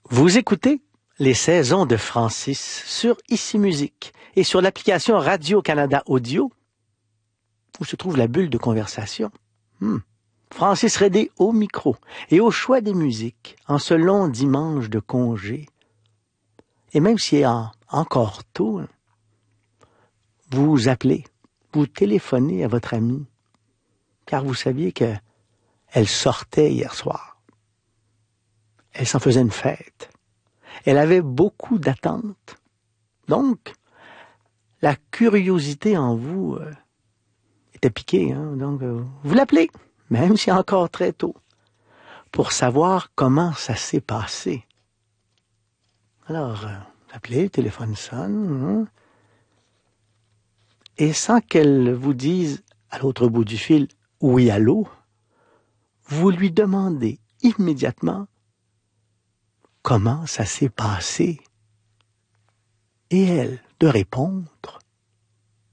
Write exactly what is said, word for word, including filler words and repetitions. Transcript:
Vous écoutez les saisons de Francis sur Ici Musique et sur l'application Radio-Canada Audio, où se trouve la bulle de conversation. Hmm. Francis Redé au micro et au choix des musiques en ce long dimanche de congé. Et même s'il est en, encore tôt, vous appelez, vous téléphonez à votre amie, car vous saviez que elle sortait hier soir. Elle s'en faisait une fête. Elle avait beaucoup d'attentes. Donc, la curiosité en vous euh, était piquée. Hein? Donc, euh, vous l'appelez, même si encore très tôt, pour savoir comment ça s'est passé. Alors, euh, vous appelez, le téléphone sonne, hein? Et sans qu'elle vous dise à l'autre bout du fil « oui, allô », vous lui demandez immédiatement comment ça s'est passé. Et elle de répondre